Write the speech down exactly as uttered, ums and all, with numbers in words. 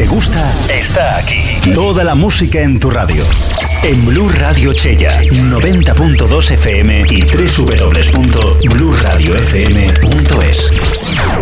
te gusta está aquí. Toda la música en tu radio. En Blu Radio Chella, noventa punto dos F M y doble u doble u doble u punto blu radio f m punto es.